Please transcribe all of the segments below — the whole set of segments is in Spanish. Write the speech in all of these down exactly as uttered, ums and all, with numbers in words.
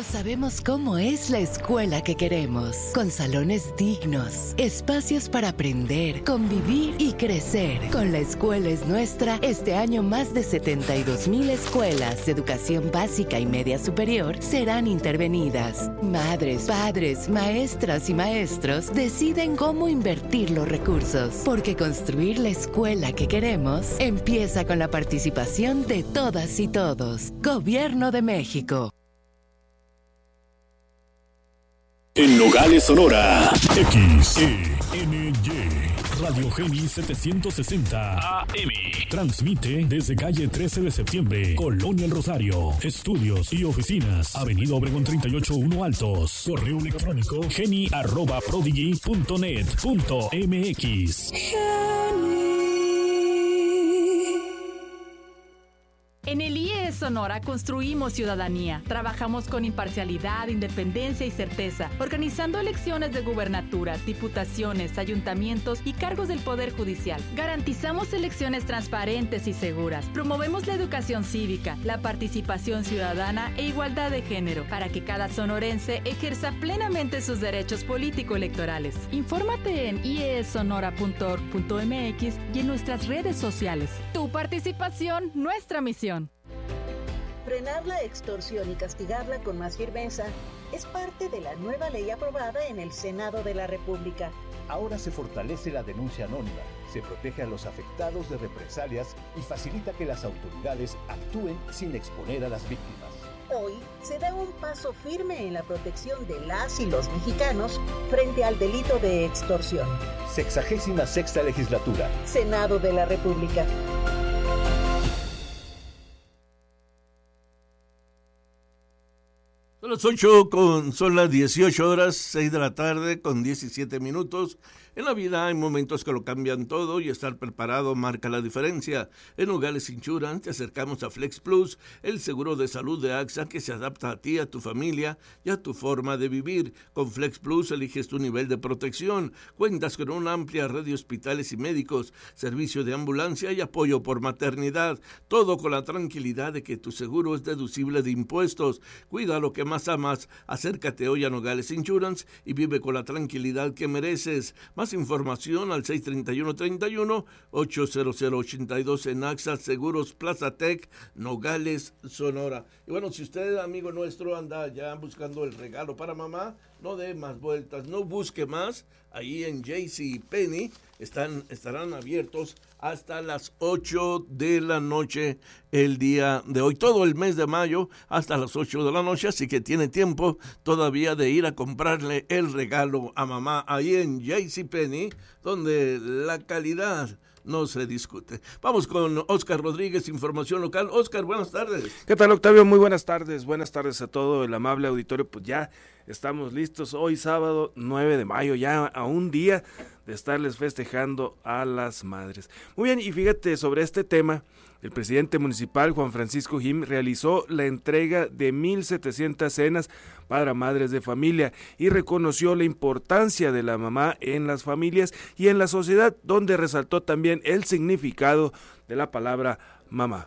Todos sabemos cómo es la escuela que queremos, con salones dignos, espacios para aprender, convivir y crecer. Con La Escuela es Nuestra, este año más de setenta y dos mil escuelas de educación básica y media superior serán intervenidas. Madres, padres, maestras y maestros deciden cómo invertir los recursos, porque construir la escuela que queremos empieza con la participación de todas y todos. Gobierno de México. En Nogales, Sonora, X E N Y, Radio Geni setecientos sesenta A M. Transmite desde calle trece de septiembre, Colonia El Rosario. Estudios y oficinas, Avenida Obregón treinta y ocho uno Altos. Correo electrónico geni arroba prodigy punto net punto m x. En el I E Sonora construimos ciudadanía. Trabajamos con imparcialidad, independencia y certeza, organizando elecciones de gubernaturas, diputaciones, ayuntamientos y cargos del Poder Judicial. Garantizamos elecciones transparentes y seguras. Promovemos la educación cívica, la participación ciudadana e igualdad de género, para que cada sonorense ejerza plenamente sus derechos político-electorales. Infórmate en i e sonora punto org punto m x y en nuestras redes sociales. Tu participación, nuestra misión. Frenar la extorsión y castigarla con más firmeza es parte de la nueva ley aprobada en el Senado de la República. Ahora se fortalece la denuncia anónima, se protege a los afectados de represalias y facilita que las autoridades actúen sin exponer a las víctimas. Hoy se da un paso firme en la protección de las y los mexicanos frente al delito de extorsión. Sexagésima sexta legislatura. Senado de la República. Son las ocho con, son las dieciocho horas, seis de la tarde con diecisiete minutos. En la vida hay momentos que lo cambian todo y estar preparado marca la diferencia. En Nogales Insurance te acercamos a Flex Plus, el seguro de salud de AXA que se adapta a ti, a tu familia y a tu forma de vivir. Con Flex Plus eliges tu nivel de protección. Cuentas con una amplia red de hospitales y médicos, servicio de ambulancia y apoyo por maternidad. Todo con la tranquilidad de que tu seguro es deducible de impuestos. Cuida lo que más amas. Acércate hoy a Nogales Insurance y vive con la tranquilidad que mereces. Más información al seis treinta y uno treinta y uno ocho cero cero ochenta y dos en AXA Seguros Plaza Tech, Nogales, Sonora. Y bueno, si usted, amigo nuestro, anda ya buscando el regalo para mamá, no dé más vueltas, no busque más. Ahí en JCPenney están, estarán abiertos hasta las ocho de la noche el día de hoy, todo el mes de mayo hasta las ocho de la noche, así que tiene tiempo todavía de ir a comprarle el regalo a mamá ahí en JCPenney, donde la calidad no se discute. Vamos con Oscar Rodríguez, información local. Oscar, buenas tardes. ¿Qué tal, Octavio? Muy buenas tardes. Buenas tardes a todo el amable auditorio. Pues ya estamos listos. Hoy sábado nueve de mayo, ya a un día de estarles festejando a las madres. Muy bien, y fíjate, sobre este tema, el presidente municipal Juan Francisco Jim realizó la entrega de mil setecientas cenas para madres de familia y reconoció la importancia de la mamá en las familias y en la sociedad, donde resaltó también el significado de la palabra mamá.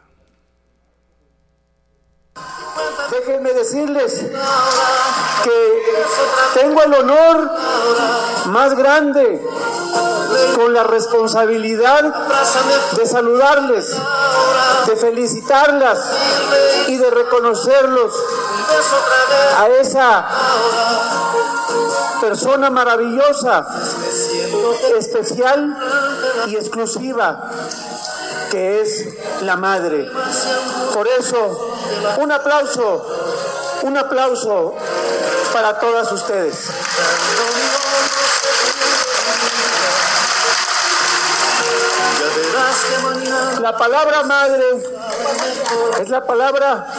Déjenme decirles que tengo el honor más grande, con la responsabilidad de saludarles, de felicitarlas y de reconocerlos a esa persona maravillosa, especial y exclusiva que es la madre. Por eso, un aplauso, un aplauso para todas ustedes. La palabra madre es la palabra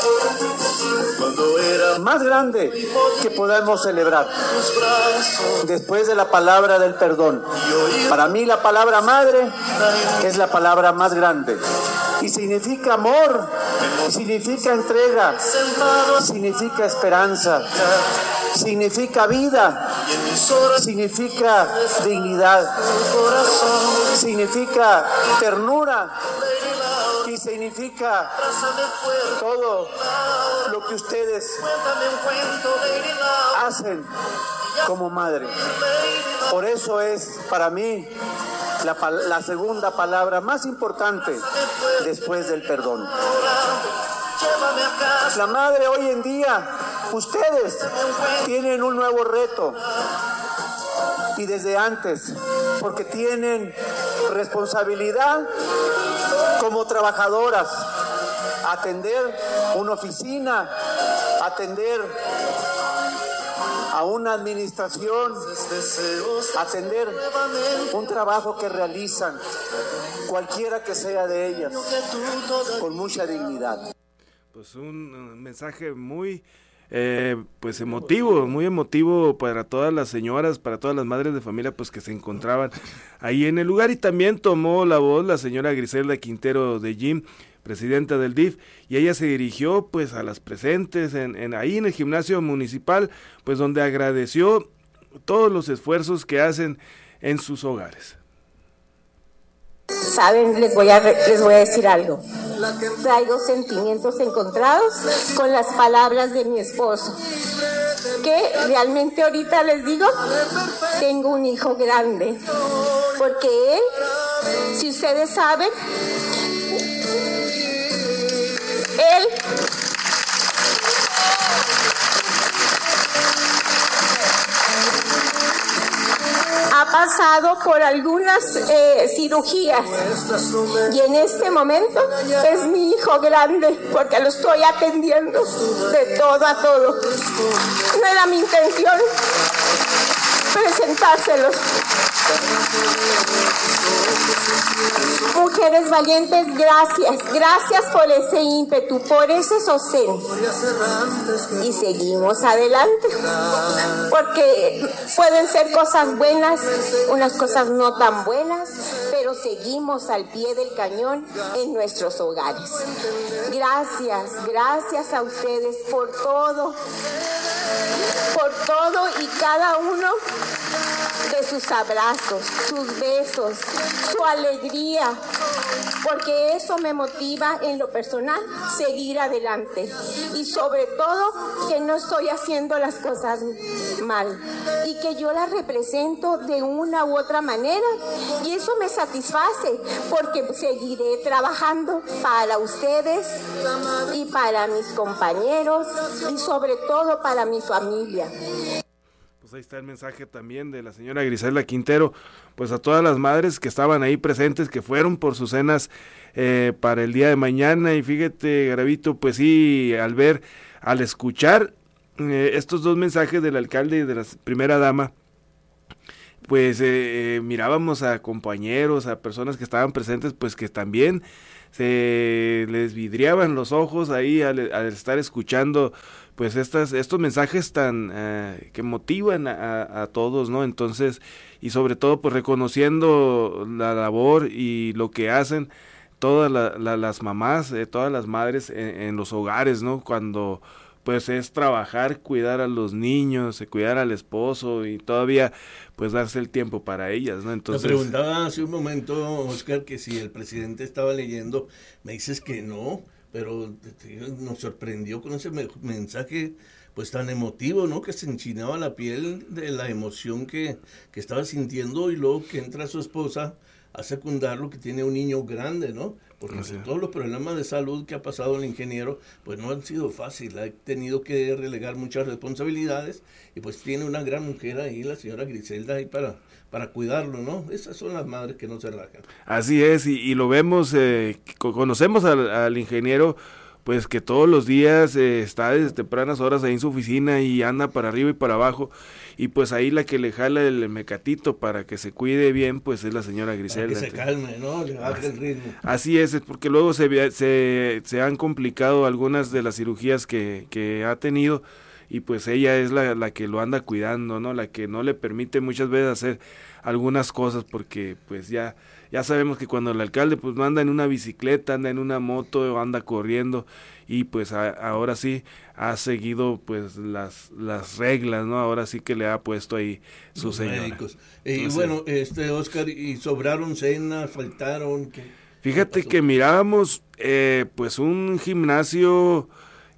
más grande que podemos celebrar, después de la palabra del perdón. Para mí la palabra madre es la palabra más grande y significa amor, y significa entrega, significa esperanza, significa vida, significa dignidad, significa ternura y significa todo lo lo que ustedes hacen como madre. Por eso es para mí la, la segunda palabra más importante después del perdón. La madre hoy en día, ustedes tienen un nuevo reto, y desde antes, porque tienen responsabilidad como trabajadoras, atender una oficina, atender a una administración, atender un trabajo que realizan, cualquiera que sea de ellas, con mucha dignidad. Pues un mensaje muy eh, pues emotivo, muy emotivo para todas las señoras, para todas las madres de familia pues que se encontraban ahí en el lugar, y también tomó la voz la señora Griselda Quintero de Jim, presidenta del D I F, y ella se dirigió pues a las presentes en, en ahí en el gimnasio municipal, pues donde agradeció todos los esfuerzos que hacen en sus hogares. Saben, les voy a les voy a decir algo. Traigo sentimientos encontrados con las palabras de mi esposo, que realmente ahorita les digo, tengo un hijo grande, porque él, si ustedes saben, él ha pasado por algunas eh, cirugías, y en este momento es mi hijo grande, porque lo estoy atendiendo de todo a todo. No era mi intención presentárselos. Mujeres valientes, gracias, gracias por ese ímpetu, por ese sostén. Y seguimos adelante, porque pueden ser cosas buenas, unas cosas no tan buenas, pero seguimos al pie del cañón en nuestros hogares. Gracias, gracias a ustedes por todo, por todo y cada uno de sus abrazos, sus besos, su alegría, porque eso me motiva en lo personal seguir adelante, y sobre todo que no estoy haciendo las cosas mal y que yo las represento de una u otra manera, y eso me satisface, porque seguiré trabajando para ustedes y para mis compañeros y sobre todo para mi familia. Pues ahí está el mensaje también de la señora Griselda Quintero, pues a todas las madres que estaban ahí presentes, que fueron por sus cenas eh, para el día de mañana. Y fíjate, Gravito, pues sí, al ver, al escuchar eh, estos dos mensajes del alcalde y de la primera dama, pues eh, mirábamos a compañeros, a personas que estaban presentes, pues que también se les vidriaban los ojos ahí al, al estar escuchando pues estas estos mensajes tan eh, que motivan a, a todos, ¿no? Entonces, y sobre todo pues reconociendo la labor y lo que hacen todas la, la, las mamás, eh, todas las madres en, en los hogares, ¿no? Cuando pues es trabajar, cuidar a los niños, cuidar al esposo y todavía pues darse el tiempo para ellas, ¿no? Entonces, te preguntaba hace un momento, Oscar, que si el presidente estaba leyendo, me dices que no, pero nos sorprendió con ese mensaje pues tan emotivo, ¿no? Que se enchinaba la piel de la emoción que, que estaba sintiendo, y luego que entra su esposa a secundarlo, que tiene un niño grande, ¿no? Porque sí, todos los problemas de salud que ha pasado el ingeniero, pues no han sido fáciles, ha tenido que relegar muchas responsabilidades, y pues tiene una gran mujer ahí, la señora Griselda, ahí para, para cuidarlo, ¿no? Esas son las madres que no se rajan. Así es, y, y lo vemos, eh, conocemos al, al ingeniero, pues que todos los días eh, está desde tempranas horas ahí en su oficina y anda para arriba y para abajo, y pues ahí la que le jala el mecatito para que se cuide bien, pues es la señora Griselda. Para que se calme, ¿no? Le baje el ritmo. Así es, es porque luego se, se, se han complicado algunas de las cirugías que, que ha tenido, y pues ella es la, la que lo anda cuidando, ¿no? La que no le permite muchas veces hacer algunas cosas, porque pues ya... Ya sabemos que cuando el alcalde pues anda en una bicicleta, anda en una moto, anda corriendo, y pues a, ahora sí ha seguido pues las las reglas, ¿no? Ahora sí que le ha puesto ahí su los señora. Médicos. Y no sé. Bueno, este Oscar, ¿y sobraron cenas, faltaron? ¿Qué, Fíjate qué que mirábamos eh, pues un gimnasio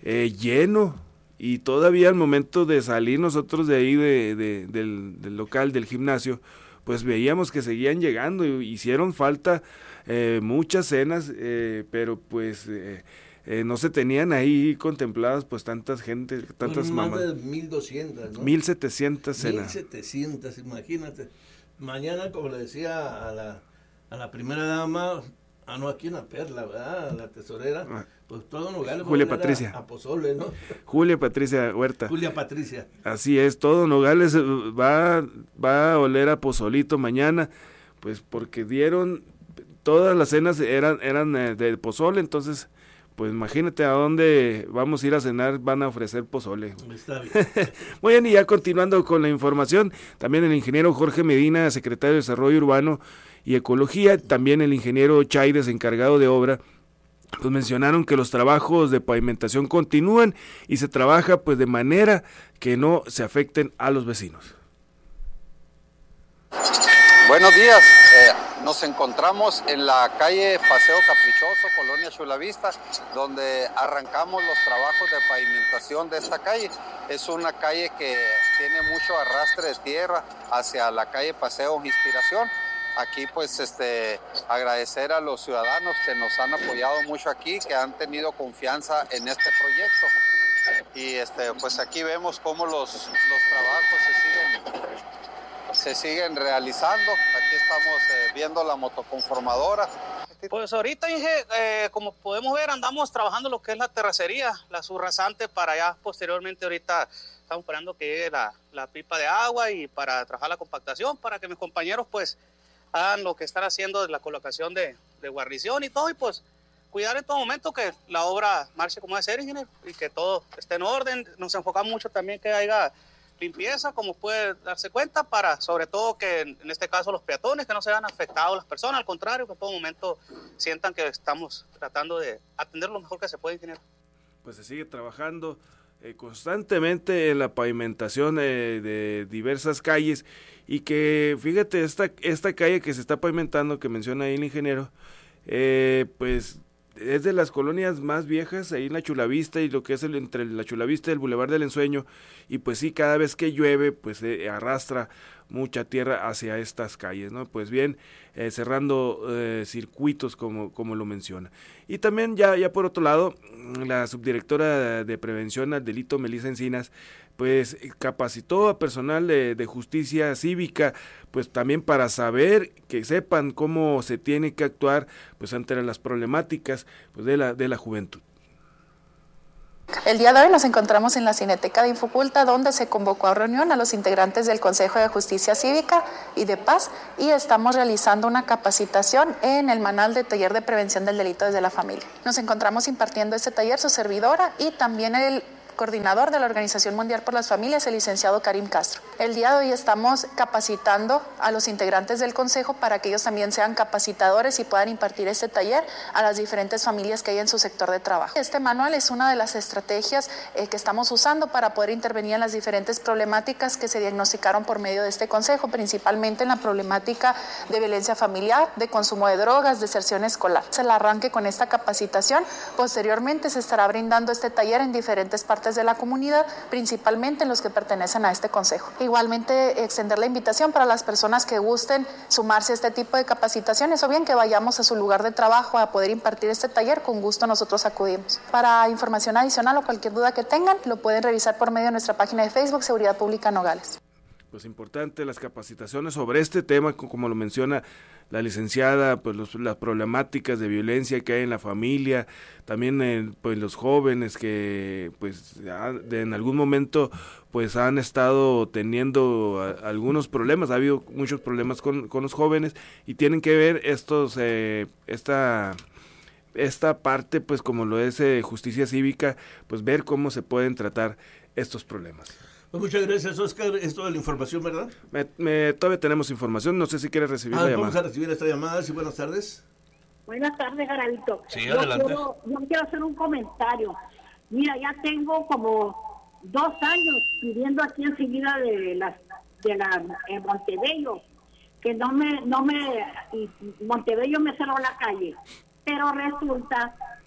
eh, lleno, y todavía al momento de salir nosotros de ahí de, de, del, del local, del gimnasio, pues veíamos que seguían llegando, y hicieron falta eh, muchas cenas, eh, pero pues eh, eh, no se tenían ahí contempladas pues tantas gente, tantas más mamás. de mil doscientas, ¿no? mil setecientas cenas. mil setecientas, imagínate. Mañana, como le decía a la, a la primera dama, ah, no, aquí una perla, ¿verdad? La tesorera, ah. pues todo Nogales. Julia Patricia. A, a Pozole, ¿no? Julia Patricia Huerta. Julia Patricia. Así es, todo Nogales va, va a oler a pozolito mañana, pues porque dieron, todas las cenas eran, eran de pozole, entonces, pues imagínate a dónde vamos a ir a cenar, van a ofrecer pozole. Está bien. Muy bien, y ya continuando con la información, también el ingeniero Jorge Medina, secretario de Desarrollo Urbano y Ecología, también el ingeniero Chaides, encargado de obra, pues mencionaron que los trabajos de pavimentación continúan y se trabaja pues de manera que no se afecten a los vecinos. Buenos días, eh, nos encontramos en la calle Paseo Caprichoso, Colonia Chulavista, donde arrancamos los trabajos de pavimentación de esta calle. Es una calle que tiene mucho arrastre de tierra hacia la calle Paseo Inspiración. Aquí pues este agradecer a los ciudadanos que nos han apoyado mucho aquí, que han tenido confianza en este proyecto. Y este pues aquí vemos cómo los, los trabajos se siguen, se siguen realizando. Aquí estamos eh, viendo la motoconformadora. Pues ahorita, Inge, eh, como podemos ver, andamos trabajando lo que es la terracería, la subrasante, para allá posteriormente. Ahorita estamos esperando que llegue la, la pipa de agua y para trabajar la compactación, para que mis compañeros pues hagan lo que están haciendo de la colocación de, de guarnición y todo, y pues cuidar en todo momento que la obra marche como debe ser, ingeniero, y que todo esté en orden. Nos enfocamos mucho también que haya limpieza, como puede darse cuenta, para sobre todo que en, en este caso los peatones, que no se vean afectados las personas, al contrario, que en todo momento sientan que estamos tratando de atender lo mejor que se puede, ingeniero. Pues se sigue trabajando eh, constantemente en la pavimentación eh, de diversas calles, y que fíjate, esta, esta calle que se está pavimentando, que menciona ahí el ingeniero, eh, pues es de las colonias más viejas ahí en la Chulavista, y lo que es el, entre la Chulavista y el Boulevard del Ensueño, y pues sí, cada vez que llueve pues eh, arrastra mucha tierra hacia estas calles, ¿no? Pues bien, eh, cerrando eh, circuitos como, como lo menciona. Y también ya, ya por otro lado, la subdirectora de Prevención al Delito, Melissa Encinas, pues capacitó a personal de, de justicia cívica, pues también para saber, que sepan cómo se tiene que actuar pues ante las problemáticas pues de la, de la juventud. El día de hoy nos encontramos en la Cineteca de Infoculta, donde se convocó a reunión a los integrantes del Consejo de Justicia Cívica y de Paz, y estamos realizando una capacitación en el manual de taller de prevención del delito desde la familia. Nos encontramos impartiendo este taller su servidora y también el coordinador de la Organización Mundial por las Familias, el licenciado Karim Castro. El día de hoy estamos capacitando a los integrantes del Consejo para que ellos también sean capacitadores y puedan impartir este taller a las diferentes familias que hay en su sector de trabajo. Este manual es una de las estrategias eh, que estamos usando para poder intervenir en las diferentes problemáticas que se diagnosticaron por medio de este Consejo, principalmente en la problemática de violencia familiar, de consumo de drogas, deserción escolar. Se el arranque con esta capacitación. Posteriormente se estará brindando este taller en diferentes partes de la comunidad, principalmente en los que pertenecen a este consejo. Igualmente, extender la invitación para las personas que gusten sumarse a este tipo de capacitaciones, o bien que vayamos a su lugar de trabajo a poder impartir este taller, con gusto nosotros acudimos. Para información adicional o cualquier duda que tengan, lo pueden revisar por medio de nuestra página de Facebook, Seguridad Pública Nogales. Pues importante las capacitaciones sobre este tema, como lo menciona la licenciada, pues los, las problemáticas de violencia que hay en la familia, también eh, pues los jóvenes que pues de, en algún momento pues han estado teniendo a, algunos problemas, ha habido muchos problemas con, con los jóvenes, y tienen que ver estos eh, esta esta parte pues como lo es eh, justicia cívica, pues ver cómo se pueden tratar estos problemas. Pues muchas gracias, Oscar. Es toda la información, ¿verdad? Me, me, todavía tenemos información, no sé si quieres recibir ah, la llamada. Vamos a recibir esta llamada. Sí, buenas tardes. Buenas tardes, Garavito. Sí, yo adelante. Quiero, yo quiero hacer un comentario. Mira, ya tengo como dos años viviendo aquí enseguida de la, de la en Montebello, que no me, no me, y Montebello me cerró la calle. Pero resulta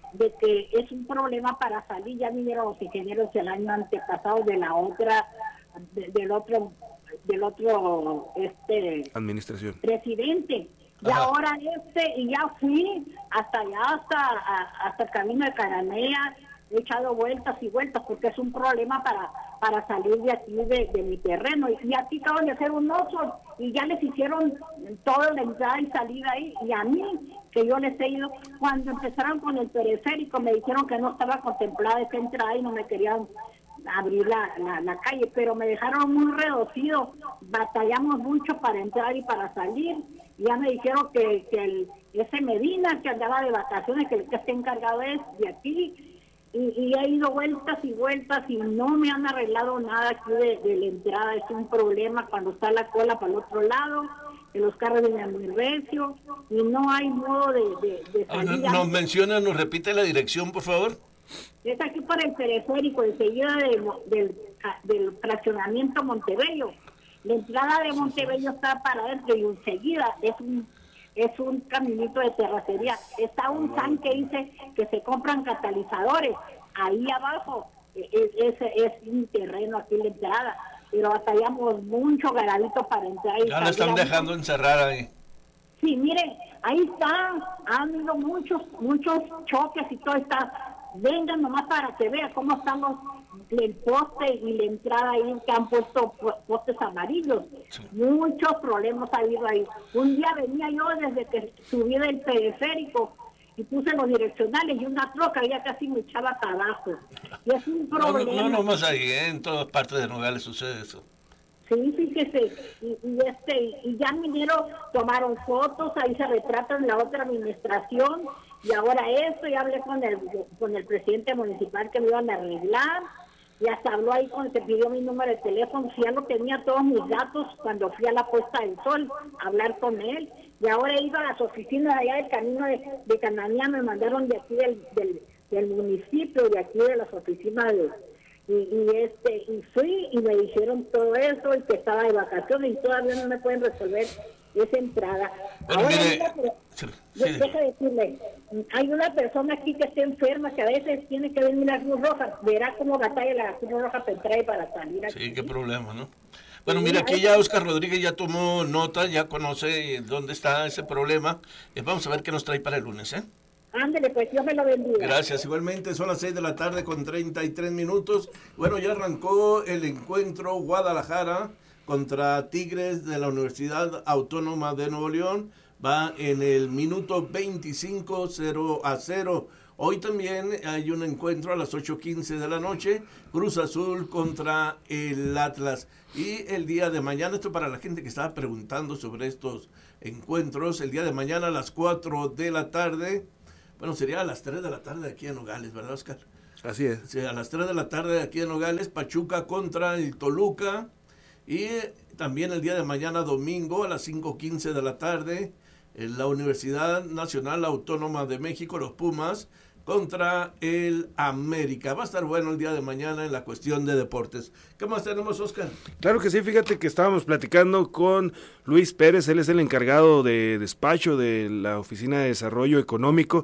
de que es un problema para salir. Ya vinieron los ingenieros el año antepasado de la otra, de, del otro, del otro, este... administración. Presidente. Y Ajá. ahora este, y ya fui hasta allá, hasta, a, hasta el camino de Cananea, he echado vueltas y vueltas porque es un problema para para salir de aquí, de, de mi terreno. Y, y aquí acaban de hacer un oso y ya les hicieron toda la entrada y salida ahí. Y a mí, que yo les he ido, cuando empezaron con el periférico, me dijeron que no estaba contemplada esa entrada y no me querían abrir la, la, la calle, pero me dejaron muy reducido. Batallamos mucho para entrar y para salir. Y ya me dijeron que, que el, ese Medina, que andaba de vacaciones, que el que está encargado es de aquí. Y, y he ido vueltas y vueltas y no me han arreglado nada aquí de, de la entrada. Es un problema cuando está la cola para el otro lado, que los carros vienen muy recio y no hay modo de, de, de salir. Nos menciona, nos repite la dirección, por favor. Es aquí por el periférico, enseguida de, del, del fraccionamiento Montebello. La entrada de Montebello está para adentro y enseguida es un es un caminito de terracería. Está un san que dice que se compran catalizadores. Ahí abajo es, es, es un terreno aquí la entrada. Pero batallamos mucho, Garavito, para entrar. Y ya lo están dejando encerrar ahí. Sí, miren, ahí están. Han habido muchos, muchos choques y todo está. Vengan nomás para que vean cómo están los, el poste y la entrada ahí, que han puesto postes amarillos. Sí. Muchos problemas ha habido ahí. Un día venía yo desde que subí del periférico y puse los direccionales y una troca ya casi me echaba para abajo. Y es un problema. No, no, no más ahí, ¿eh? En todas partes de Nogales sucede eso. Sí, fíjese, y, y este y ya vinieron, tomaron fotos, ahí se retratan la otra administración, y ahora esto, ya hablé con el con el presidente municipal que me iban a arreglar, y hasta habló ahí, con, se pidió mi número de teléfono, si ya no tenía todos mis datos cuando fui a la puesta del sol a hablar con él, y ahora he ido a las oficinas allá del camino de, de Cananea, me mandaron de aquí del, del, del municipio, de aquí de las oficinas de... Y, y este y fui y me dijeron todo eso y que estaba de vacaciones y todavía no me pueden resolver esa entrada. Bueno, ahora mire, una, sí, deja decirle, hay una persona aquí que está enferma que a veces tiene que venir a la Cruz Roja, verá cómo batalla la Cruz Roja para entrar y para salir aquí. Sí, qué problema, ¿no? Bueno, mira, aquí ya Oscar Rodríguez ya tomó nota, ya conoce dónde está ese problema. Eh, vamos a ver qué nos trae para el lunes, ¿eh? Ándale, pues Dios me lo bendiga. Gracias, igualmente son las seis de la tarde con treinta y tres minutos. Bueno, ya arrancó el encuentro Guadalajara contra Tigres de la Universidad Autónoma de Nuevo León. Va en el minuto veinticinco, cero a cero. Hoy también hay un encuentro a las ocho quince de la noche, Cruz Azul contra el Atlas. Y el día de mañana, esto para la gente que estaba preguntando sobre estos encuentros, el día de mañana a las cuatro de la tarde... Bueno, sería a las tres de la tarde aquí en Nogales, ¿verdad, Oscar? Así es. Sí, a las tres de la tarde aquí en Nogales, Pachuca contra el Toluca. Y también el día de mañana, domingo, a las cinco quince de la tarde, en la Universidad Nacional Autónoma de México, los Pumas, contra el América. Va a estar bueno el día de mañana en la cuestión de deportes. ¿Qué más tenemos, Oscar? Claro que sí, fíjate que estábamos platicando con Luis Pérez, él es el encargado de despacho de la Oficina de Desarrollo Económico,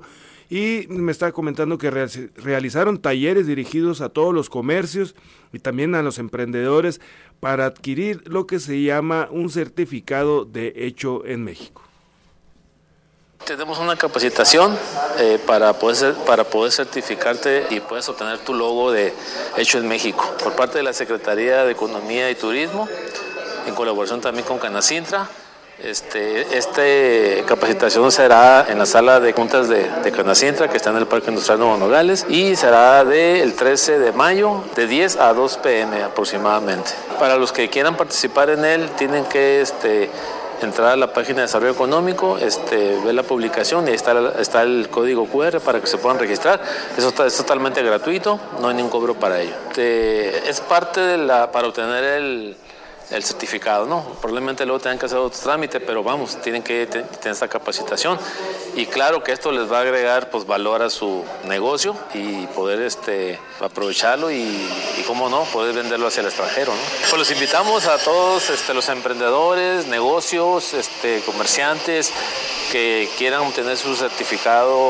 y me estaba comentando que realizaron talleres dirigidos a todos los comercios y también a los emprendedores para adquirir lo que se llama un certificado de hecho en México. Tenemos una capacitación eh, para, poder ser, para poder certificarte y puedes obtener tu logo de Hecho en México por parte de la Secretaría de Economía y Turismo, en colaboración también con Canacintra. Este, este capacitación será en la sala de juntas de, de Canacintra, que está en el Parque Industrial Nuevo Nogales, y será del trece de mayo de diez a dos pe eme aproximadamente. Para los que quieran participar en él, tienen que... Este, entrar a la página de desarrollo económico, este, ver la publicación y ahí está, está el código cu erre para que se puedan registrar. Eso está, es totalmente gratuito, no hay ningún cobro para ello. Este, es parte de la para obtener el, el certificado, ¿no? Probablemente luego tengan que hacer otro trámite, pero vamos, tienen que tener esta capacitación. Y claro que esto les va a agregar pues valor a su negocio y poder este, aprovecharlo y, y cómo no, poder venderlo hacia el extranjero, ¿no? Pues los invitamos a todos este, los emprendedores, negocios, este, comerciantes que quieran obtener su certificado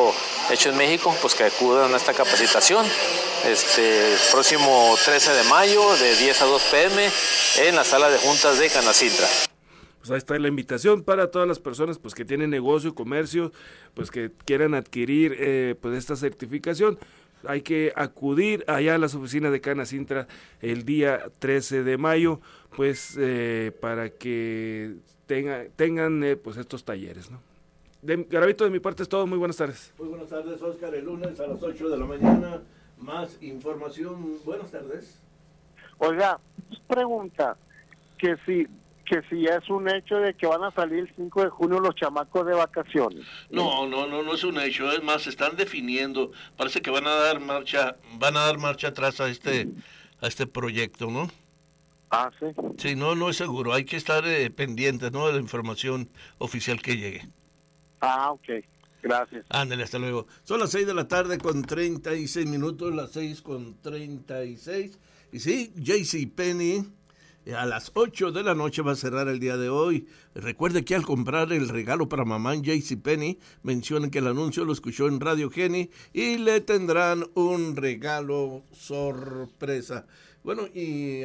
hecho en México, pues que acudan a esta capacitación. Este próximo trece de mayo de diez a dos pe eme en la sala de juntas de Canacintra. Pues ahí está la invitación para todas las personas pues que tienen negocio, comercio, pues que quieran adquirir eh, pues esta certificación. Hay que acudir allá a las oficinas de Canacintra el día trece de mayo, pues eh, para que tenga, tengan eh, pues estos talleres, ¿no? De, Garavito, de mi parte es todo. Muy buenas tardes. Muy buenas tardes, Oscar. El lunes a las ocho de la mañana, más información. Buenas tardes. Oiga, pregunta, que si que si ya es un hecho de que van a salir el cinco de junio los chamacos de vacaciones. No, no, no, no es un hecho, es más, se están definiendo, parece que van a dar marcha, van a dar marcha atrás a este, a este proyecto, ¿no? Ah, sí. Sí, no, no es seguro, hay que estar eh, pendientes, ¿no?, de la información oficial que llegue. Ah, ok, gracias. Ándale, hasta luego. Son las seis de la tarde con treinta y seis minutos, las seis con treinta y seis, y sí, JCPenney a las ocho de la noche va a cerrar el día de hoy. Recuerde que al comprar el regalo para mamá en JCPenney, mencionen que el anuncio lo escuchó en Radio Geni y le tendrán un regalo sorpresa. Bueno, y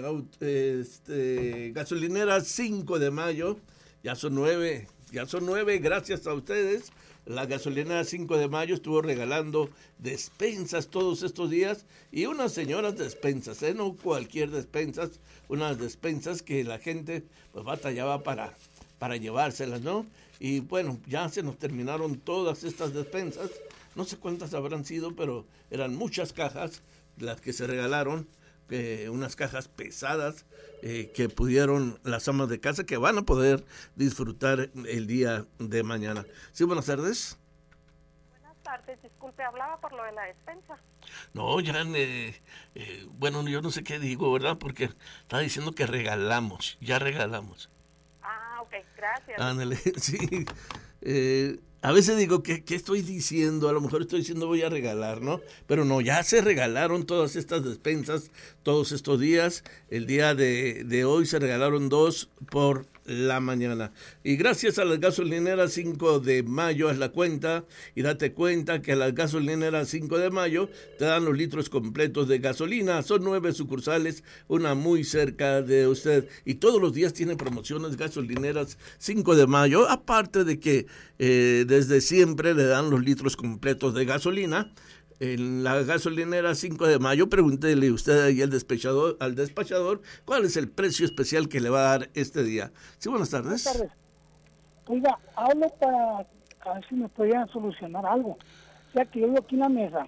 este, gasolinera cinco de mayo, ya son nueve, ya son nueve, gracias a ustedes. La gasolinera cinco de mayo estuvo regalando despensas todos estos días y unas señoras despensas, ¿eh? No cualquier despensas, unas despensas que la gente pues batallaba para, para llevárselas, ¿no? Y bueno, ya se nos terminaron todas estas despensas, no sé cuántas habrán sido, pero eran muchas cajas las que se regalaron, eh, unas cajas pesadas eh, que pudieron las amas de casa, que van a poder disfrutar el día de mañana. Sí, buenas tardes. Buenas tardes, disculpe, hablaba por lo de la despensa. No, ya, eh, eh, bueno, yo no sé qué digo, ¿verdad? Porque estaba diciendo que regalamos, ya regalamos. Ah, ok, gracias. Ándale, sí. Eh, a veces digo, ¿qué, ¿qué estoy diciendo? A lo mejor estoy diciendo voy a regalar, ¿no? Pero no, ya se regalaron todas estas despensas todos estos días. El día de, de hoy se regalaron dos por la mañana. Y gracias a las gasolineras cinco de mayo, haz la cuenta y date cuenta que a las gasolineras cinco de mayo te dan los litros completos de gasolina. Son nueve sucursales, una muy cerca de usted. Y todos los días tiene promociones gasolineras cinco de mayo, aparte de que eh, desde siempre le dan los litros completos de gasolina. En la gasolinera cinco de mayo, pregúntele usted ahí al despachador, al despachador cuál es el precio especial que le va a dar este día. Sí, buenas tardes. Buenas tardes. Oiga, hablo para a ver si me podían solucionar algo. O sea, que yo vivo aquí en la mesa.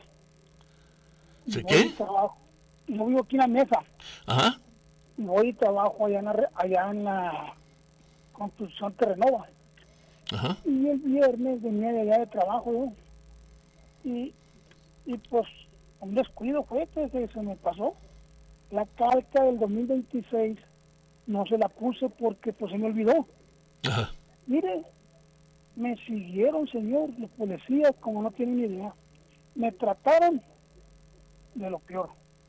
¿Sí qué? Trabajo, yo vivo aquí en la mesa. Ajá. Y voy y trabajo allá en la, allá en la construcción Terrenova. Ajá. Y el viernes venía de allá de trabajo yo. Y... Y pues un descuido fue que se me pasó. La calca del dos mil veintiséis no se la puse porque pues se me olvidó. Ajá. Mire, me siguieron, señor, los policías, como no tienen ni idea. Me trataron de lo peor.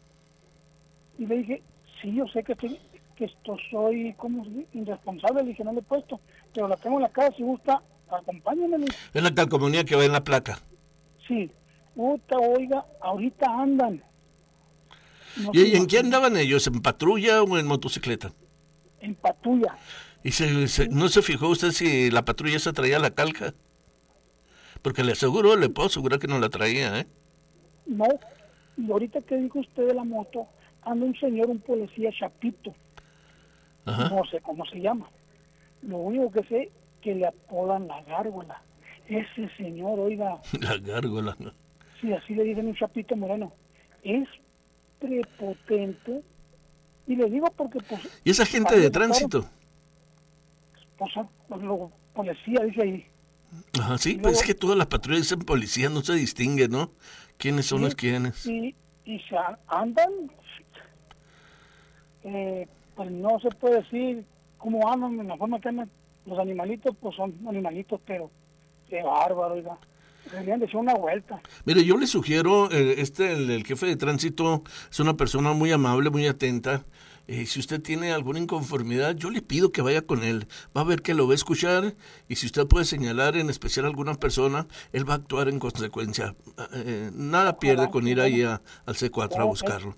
Y le dije, sí, yo sé que estoy, que esto soy como irresponsable, le dije, no le he puesto, pero la tengo en la casa, si gusta, acompáñenme. Es la calcomanía que va en la placa. Sí. Puta, oiga, ahorita andan. No ¿Y en qué andaban ellos? ¿En patrulla o en motocicleta? En patrulla. ¿Y se, se, no se fijó usted si la patrulla se traía la calca? Porque le aseguro, le puedo asegurar que no la traía, ¿eh? No, y ahorita que dijo usted de la moto, anda un señor, un policía chapito. Ajá. No sé cómo se llama. Lo único que sé que le apodan la gárgola. Ese señor, oiga. La gárgola, ¿no? Sí, así le dicen un chapito moreno. Es prepotente. Y le digo porque, pues... ¿Y esa gente de tránsito? Pues, pues lo policía, dice ahí. Ajá, sí, luego, pues es que todas las patrullas dicen policía, no se distingue, ¿no? ¿Quiénes son sí, los quiénes? Y, y se andan... Eh, pues no se puede decir cómo andan, en la forma que andan. Los animalitos, pues son animalitos, pero... Qué bárbaro, oiga. Deberían de hacer una vuelta. Mire, yo le sugiero, eh, este, el, el jefe de tránsito es una persona muy amable, muy atenta, Eh, si usted tiene alguna inconformidad, yo le pido que vaya con él. Va a ver que lo va a escuchar y si usted puede señalar en especial a alguna persona, él va a actuar en consecuencia. Eh, nada pierde con ir ahí a, al C cuatro a buscarlo.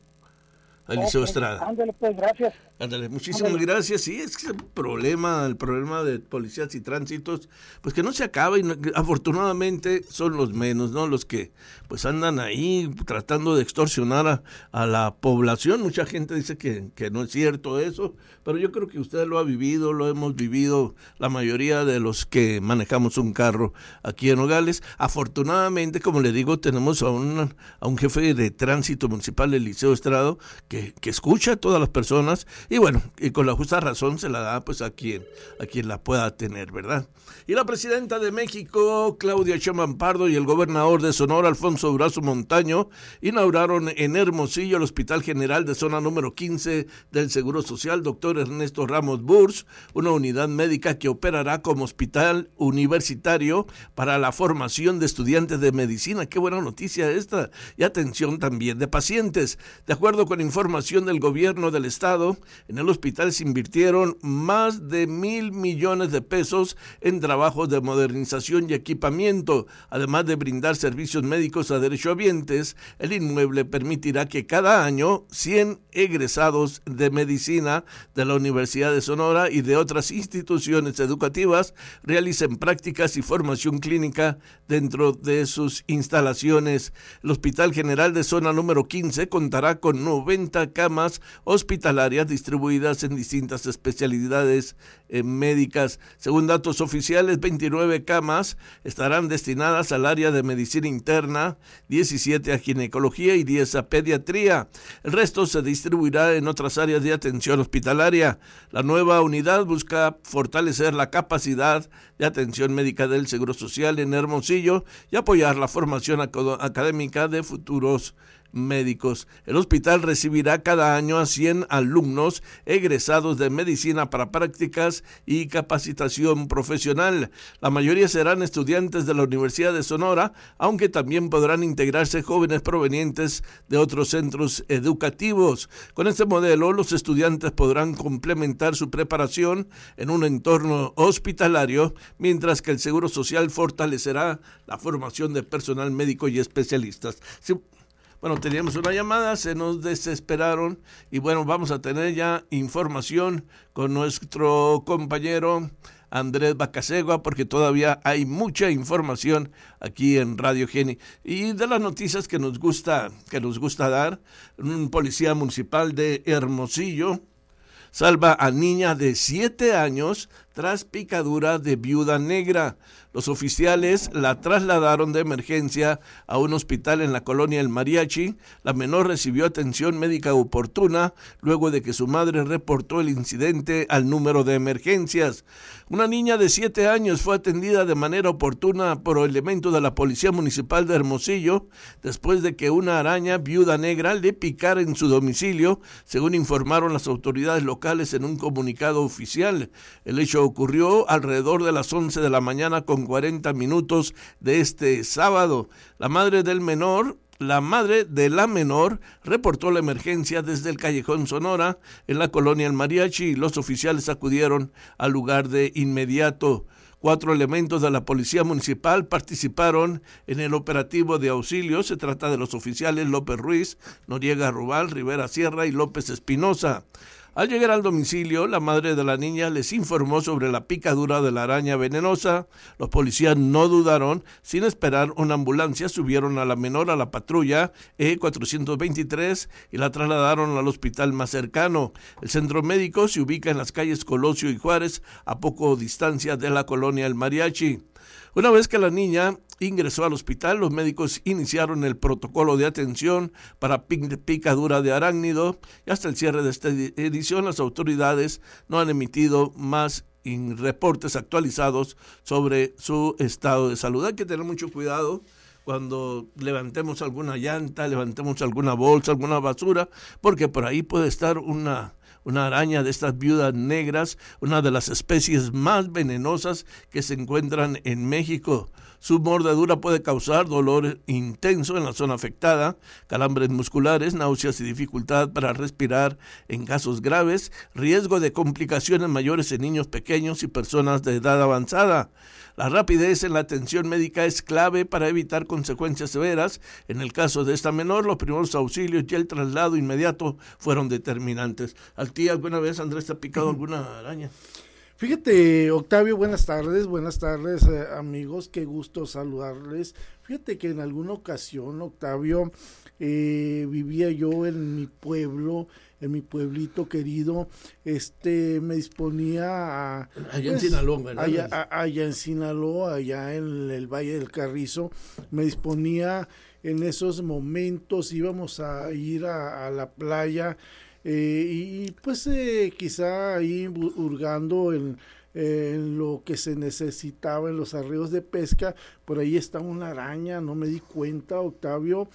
A Eliseo Ok, Estrada. Ándale, pues, gracias. Ándale, muchísimas Ándale. gracias. Sí, es que el problema, el problema de policías y tránsitos, pues que no se acaba y no- afortunadamente son los menos, ¿no? Los que pues andan ahí tratando de extorsionar a, a la población. Mucha gente dice que, que no es cierto eso, pero yo creo que usted lo ha vivido, lo hemos vivido la mayoría de los que manejamos un carro aquí en Nogales. Afortunadamente, como le digo, tenemos a un, a un jefe de tránsito municipal, Eliseo Estrada, que, que escucha a todas las personas y bueno, y con la justa razón se la da pues a quien, a quien la pueda tener, ¿verdad? Y la presidenta de México, Claudia Sheinbaum Pardo, y el gobernador de Sonora, Alfonso Durazo Montaño, inauguraron en Hermosillo el Hospital General de Zona número quince del Seguro Social, doctor Ernesto Ramos Burs, una unidad médica que operará como hospital universitario para la formación de estudiantes de medicina. Qué buena noticia esta, y atención también de pacientes. De acuerdo con información del gobierno del estado, en el hospital se invirtieron más de mil millones de pesos en trabajos de modernización y equipamiento. Además de brindar servicios médicos a derechohabientes, el inmueble permitirá que cada año cien egresados de medicina de la Universidad de Sonora y de otras instituciones educativas realicen prácticas y formación clínica dentro de sus instalaciones. El Hospital General de Zona número quince contará con noventa camas hospitalarias distribuidas en distintas especialidades eh, médicas. Según datos oficiales, veintinueve camas estarán destinadas al área de medicina interna, diecisiete a ginecología y diez a pediatría. El resto se distribuirá en otras áreas de atención hospitalaria. La nueva unidad busca fortalecer la capacidad de atención médica del Seguro Social en Hermosillo y apoyar la formación aco- académica de futuros médicos. El hospital recibirá cada año a cien alumnos egresados de medicina para prácticas y capacitación profesional. La mayoría serán estudiantes de la Universidad de Sonora, aunque también podrán integrarse jóvenes provenientes de otros centros educativos. Con este modelo, los estudiantes podrán complementar su preparación en un entorno hospitalario, mientras que el Seguro Social fortalecerá la formación de personal médico y especialistas. Sí. Bueno, teníamos una llamada, se nos desesperaron y bueno, vamos a tener ya información con nuestro compañero Andrés Bacasegua, porque todavía hay mucha información aquí en Radio Geni. Y de las noticias que nos gusta, que nos gusta dar, un policía municipal de Hermosillo salva a niña de siete años tras picadura de viuda negra. Los oficiales la trasladaron de emergencia a un hospital en la colonia El Mariachi. La menor recibió atención médica oportuna luego de que su madre reportó el incidente al número de emergencias. Una niña de siete años fue atendida de manera oportuna por elementos de la Policía Municipal de Hermosillo después de que una araña viuda negra le picara en su domicilio, según informaron las autoridades locales en un comunicado oficial. El hecho ocurrió alrededor de las once de la mañana con cuarenta minutos de este sábado. La madre del menor, la madre de la menor reportó la emergencia desde el Callejón Sonora en la colonia El Mariachi y los oficiales acudieron al lugar de inmediato. Cuatro elementos de la Policía Municipal participaron en el operativo de auxilio. Se trata de los oficiales López Ruiz, Noriega Rubal, Rivera Sierra y López Espinosa. Al llegar al domicilio, la madre de la niña les informó sobre la picadura de la araña venenosa. Los policías no dudaron, sin esperar una ambulancia, subieron a la menor a la patrulla E cuatrocientos veintitrés y la trasladaron al hospital más cercano. El centro médico se ubica en las calles Colosio y Juárez, a poco distancia de la colonia El Mariachi. Una vez que la niña ingresó al hospital, los médicos iniciaron el protocolo de atención para picadura de arácnido y hasta el cierre de esta edición las autoridades no han emitido más reportes actualizados sobre su estado de salud. Hay que tener mucho cuidado cuando levantemos alguna llanta, levantemos alguna bolsa, alguna basura, porque por ahí puede estar una una araña de estas viudas negras, una de las especies más venenosas que se encuentran en México. Su mordedura puede causar dolor intenso en la zona afectada, calambres musculares, náuseas y dificultad para respirar en casos graves, riesgo de complicaciones mayores en niños pequeños y personas de edad avanzada. La rapidez en la atención médica es clave para evitar consecuencias severas. En el caso de esta menor, los primeros auxilios y el traslado inmediato fueron determinantes. ¿A ti alguna vez, Andrés, te ha picado alguna araña? Fíjate, Octavio, buenas tardes, buenas tardes, eh, amigos, qué gusto saludarles. Fíjate que en alguna ocasión, Octavio, eh, vivía yo en mi pueblo, en mi pueblito querido, este, me disponía a... Allá pues, en Sinaloa, ¿verdad? Allá, a, allá en Sinaloa, allá en el Valle del Carrizo, me disponía en esos momentos, íbamos a ir a, a la playa, Eh, y pues eh, quizá ahí hurgando en, eh, en lo que se necesitaba en los arreos de pesca, por ahí estaba una araña, no me di cuenta, Octavio,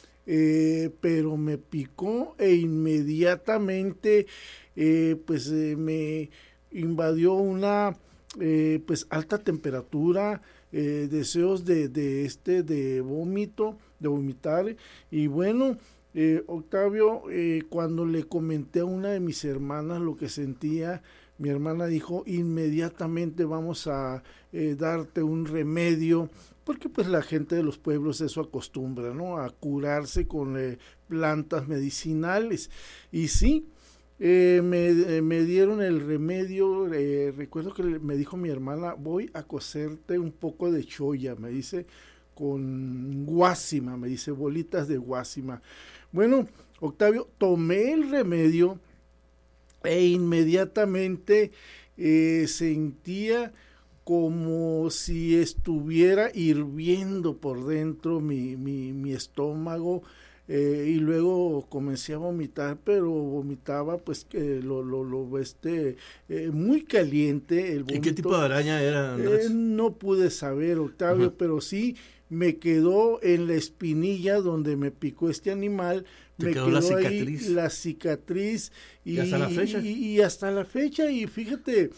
eh, pero me picó e inmediatamente eh, pues eh, me invadió una eh, pues alta temperatura, eh, deseos de, de este de vómito, de vomitar, y bueno, Eh, Octavio, eh, cuando le comenté a una de mis hermanas lo que sentía, mi hermana dijo, inmediatamente vamos a eh, darte un remedio, porque pues la gente de los pueblos eso acostumbra, ¿no? A curarse con eh, plantas medicinales. Y sí, eh, me, eh, me dieron el remedio, eh, recuerdo que me dijo mi hermana, voy a cocerte un poco de choya, me dice, con guásima, me dice, bolitas de guásima. Bueno, Octavio, tomé el remedio e inmediatamente eh, sentía como si estuviera hirviendo por dentro mi, mi, mi estómago, eh, y luego comencé a vomitar, pero vomitaba pues que lo, lo, lo este eh, muy caliente el vómito. ¿Y qué tipo de araña era, Andrés? Eh, no pude saber, Octavio, uh-huh. pero sí me quedó en la espinilla donde me picó este animal, me quedó, quedó la cicatriz. ahí la cicatriz y, y hasta la fecha. Y, y hasta la fecha, y fíjate,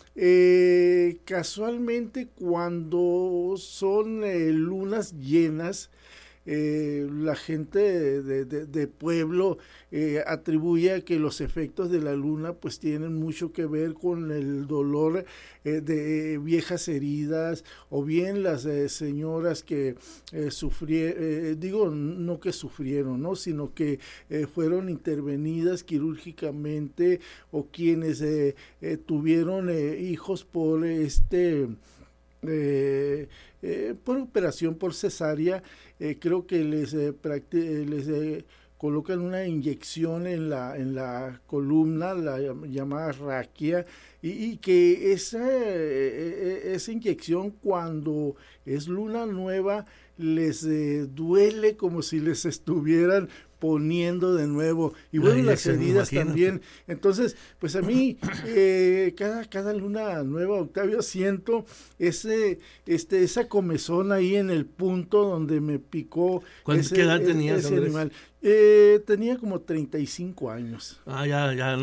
eh, casualmente cuando son eh, lunas llenas, Eh, la gente de, de, de pueblo eh, atribuye a que los efectos de la luna pues tienen mucho que ver con el dolor eh, de viejas heridas, o bien las eh, señoras que eh, sufrieron, eh, digo no que sufrieron, ¿no? sino que eh, fueron intervenidas quirúrgicamente, o quienes eh, eh, tuvieron eh, hijos por este eh, eh, por operación por cesárea. Eh, creo que les, eh, practi- les eh, colocan una inyección en la en la columna, la llamada raquia, y, y que esa, eh, esa inyección cuando es luna nueva les eh, duele como si les estuvieran poniendo de nuevo, y bueno, la las heridas también. Entonces, pues a mí, eh, cada, cada luna nueva, Octavio, siento ese, este, esa comezón ahí en el punto donde me picó. ¿Qué edad tenías, ese animal? Eh, tenía como treinta y cinco años. Ah, ya, ya,